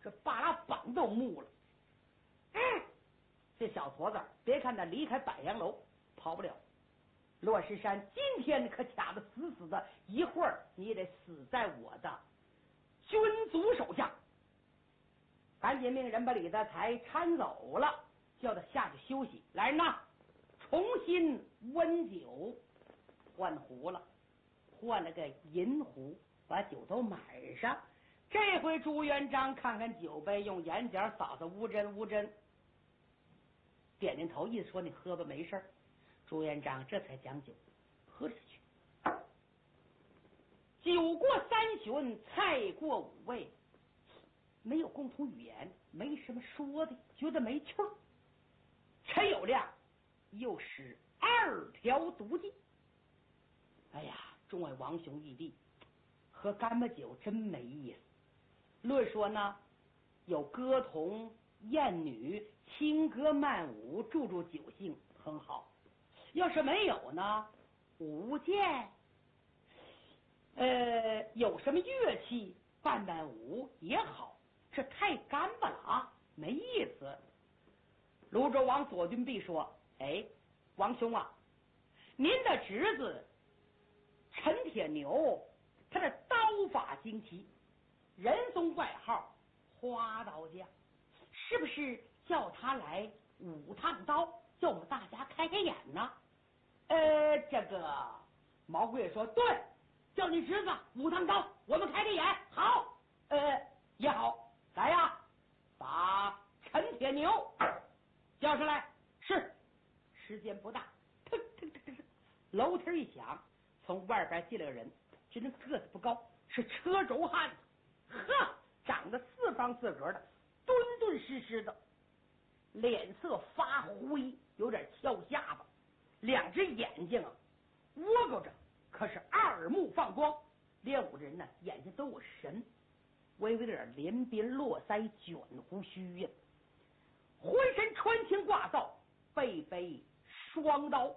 是把拉膀都木了。这小矬子别看他离开板阳楼跑不了，骆石山今天可卡得死死的，一会儿你得死在我的军卒手下。赶紧命人把李德才搀走了，叫他下去休息。来人呐，重新温酒，换壶了，换了个银壶，把酒都满上。这回朱元璋看看酒杯，用眼角扫扫乌针乌针，点点头，意思说你喝吧，没事儿。朱元璋这才将酒喝了下去。酒过三巡，菜过五味，没有共同语言，没什么说的，觉得没趣儿。陈友谅又使2条毒计。哎呀，众位王兄义弟，喝干巴酒真没意思。论说呢，有歌童、艳女、轻歌曼舞，助酒兴很好。要是没有呢，舞剑，有什么乐器伴伴舞也好。这太干巴了啊，没意思。泸州王左军弼说：“哎，王兄啊，您的侄子陈铁牛，他的刀法精奇，人送外号花刀匠，是不是叫他来舞趟刀，叫我们大家开开眼呢？”这个毛贵说：“对，叫你侄子舞趟刀，我们开开眼。好，也好。来呀，把陈铁牛叫上来。”是，时间不大，腾腾腾腾，楼梯一响，从外边进来个人，这人个子不高，是车轴汉子，呵，长得四方四格的，敦敦实实的，脸色发灰，有点翘下巴，两只眼睛啊窝勾着，可是二目放光，练武人呢眼睛都有神，微微的点连鬓络腮，卷胡须呀，浑身穿青挂罩，背背双刀。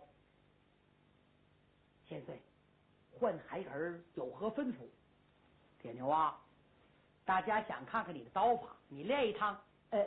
千岁，换孩儿有何吩咐？铁牛啊，大家想看看你的刀法，你练一趟。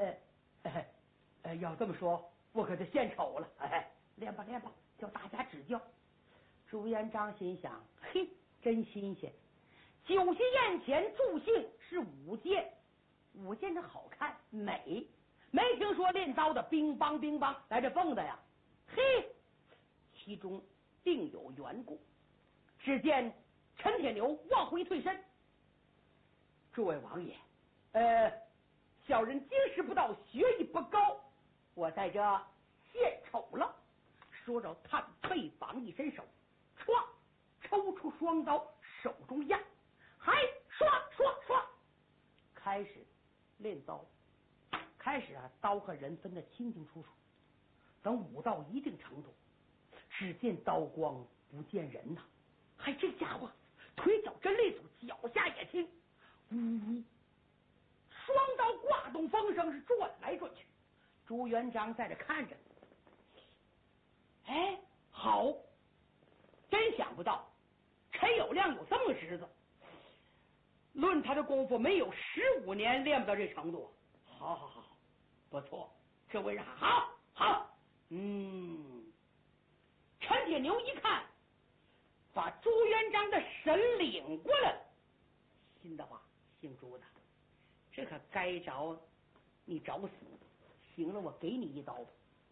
要这么说，我可就献丑了。练吧练吧，叫大家指教。朱元璋心想：嘿，真新鲜！酒席宴前助兴是舞剑，舞剑的好看美，没听说练刀的乒乓乒乓来这蹦的呀。嘿，其中定有缘故。只见陈铁牛往回退身：“诸位王爷，小人经识不到，学艺不高，我在这献丑了。”说着，探背绑一伸手，唰，抽出双刀，手中压，还唰唰唰，开始练刀。开始啊，刀和人分得清清楚楚。等舞到一定程度，只见刀光不见人呐。还这家伙腿脚真利索，脚下也轻，呜，双刀挂动风声，是转来转去。朱元璋在这看着，好，真想不到陈友谅有这么个侄子，论他的功夫，没有15年练不到这程度。好，不错，这位人好。陈铁牛一看，把朱元璋的神领过来了，心的话，姓朱的，这可该着你找死。行了，我给你一刀吧。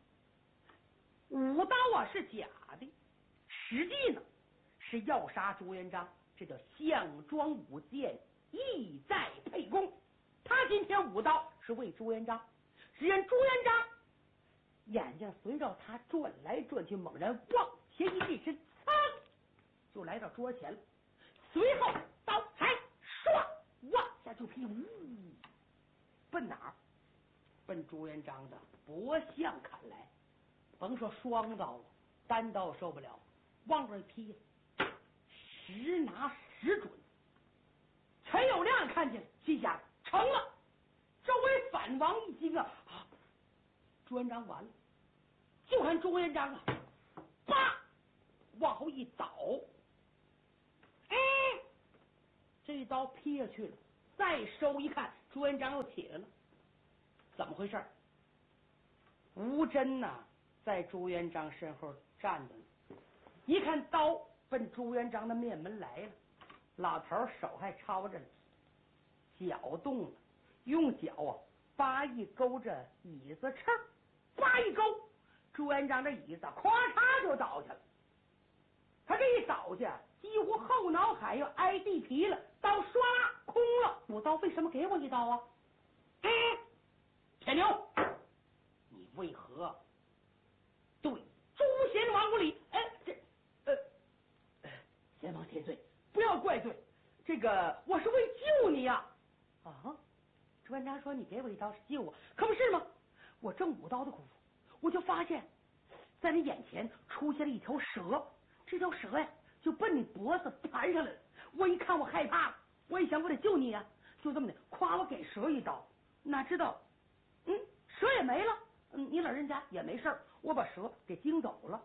武刀啊是假的，实际呢是要杀朱元璋，这叫项庄舞剑，意在沛公。他今天舞刀是为朱元璋，只见朱元璋眼睛随着他转来转去，猛然往前一立身，噌，就来到桌前了。随后刀才唰往下就劈，奔哪儿？奔朱元璋的脖项砍来。甭说双刀了，单刀受不了，往这一劈，实拿实准。陈友谅看见了，心想成了。周围反王一惊啊！朱元璋完了，就看朱元璋啊，叭往后一倒，这一刀劈下去了。再收一看， 朱元璋又起来了，怎么回事？吴真呐，在朱元璋身后站着呢，一看刀奔朱元璋的面门来了，老头手还抄着呢，脚动了，用脚啊扒一勾着椅子翅，扒一勾，朱元璋这椅子咵嚓就倒下了。他这一倒下，几乎后脑海要挨地皮了，刀唰空了。武刀为什么给我一刀啊？铁牛，你为何对朱贤王无礼？贤王千岁，不要怪罪，这个我是为救你呀！啊，朱元璋说：“你给我一刀是救我，可不是吗？我正舞刀的功夫，我就发现，在你眼前出现了一条蛇，这条蛇呀就奔你脖子盘上来了。我一看我害怕了，我一想我得救你呀，就这么的，夸我给蛇一刀，哪知道，蛇也没了，你老人家也没事，我把蛇给惊走了。”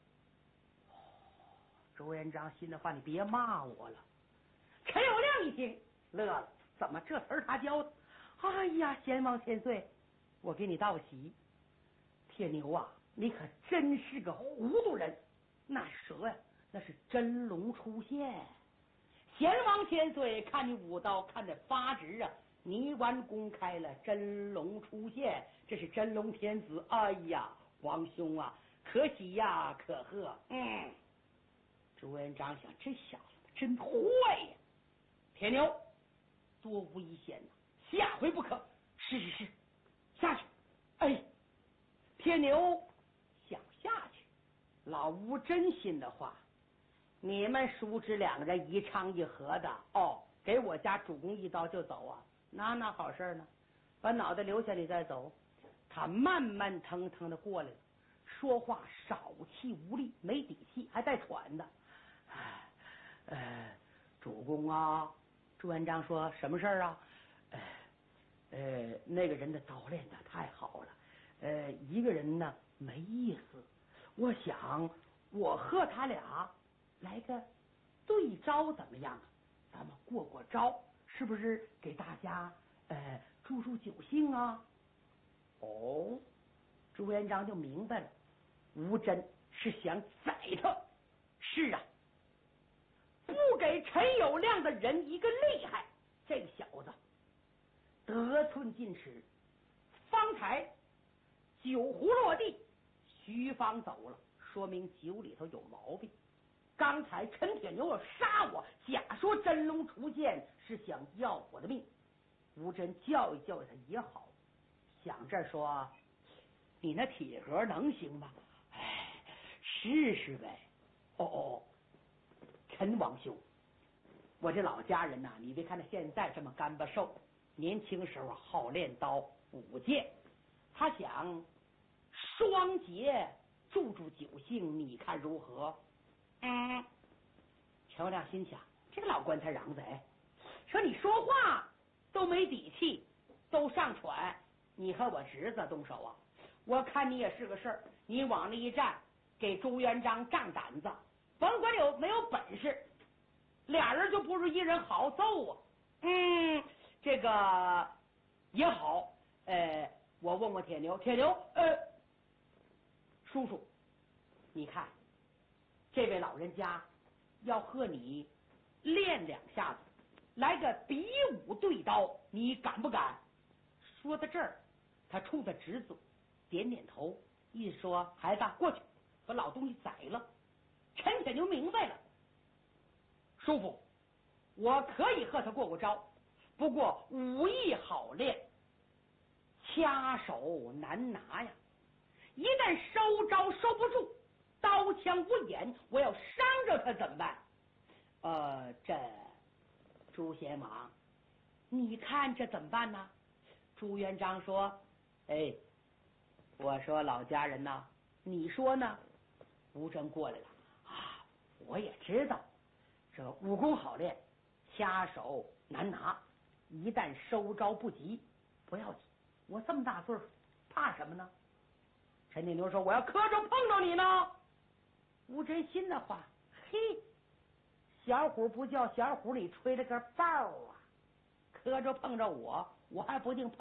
朱元璋心里话：“你别骂我了。”陈友谅一听乐了，怎么这词儿他教的？哎呀，贤王千岁，我给你道喜。铁牛啊，你可真是个糊涂人。那蛇呀，那是真龙出现。贤王千岁，看你武刀看得发直啊！泥丸公开了，真龙出现，这是真龙天子。哎呀，王兄啊，可喜呀，可贺。朱元璋想，这小子真坏呀！铁牛，多危险呐！下回不可。是，下去。哎，铁牛想下去，老吴真心的话，你们叔侄两个人一唱一和的，给我家主公一刀就走啊，哪好事呢？把脑袋留下你再走。他慢慢腾腾的过来了，说话少气无力，没底气，还带喘的。主公啊，朱元璋说：“什么事儿啊？那个人的刀练的太好了，一个人呢没意思。我想我和他俩来个对招怎么样啊？咱们过招，是不是给大家助酒兴啊？”朱元璋就明白了，吴真是想宰他。是啊，不给陈友谅的人一个厉害，这个小子得寸进尺。方才酒壶落地，徐芳走了，说明酒里头有毛病。刚才陈铁牛要杀我，假说真龙出现是想要我的命。吴真教育教育他也好，想这说：“你那体格能行吗？试试呗。”陈王兄，我这老家人呐，你别看他现在这么干巴瘦，年轻时候好练刀舞剑，他想双节助酒兴，你看如何？陈友谅心想，这个老棺材瓤子，说你说话都没底气，都上喘，你和我侄子动手啊？我看你也是个事儿，你往那一站，给朱元璋胀胆子，甭管有没有本事，俩人就不如一人好揍啊。这个也好。我问问铁牛，叔叔，你看这位老人家要和你练两下子，来个比武对刀，你敢不敢？说到这儿，他冲他侄子点点头，意思说：“孩子，过去把老东西宰了。”陈铁牛明白了，叔父，我可以和他过招，不过武艺好练，掐手难拿呀。一旦收招收不住，刀枪不眼，我要伤着他怎么办？这朱贤王，你看这怎么办呢？朱元璋说：“我说老家人呐，你说呢？”吴真过来了啊，我也知道这武功好练，掐手难拿，一旦收招不及，不要紧，我这么大岁数，怕什么呢？陈铁牛说：“我要磕着碰着你呢。”吴真心的话，嘿，小虎不叫小虎里吹了个爆啊！磕着碰着我， 我还不定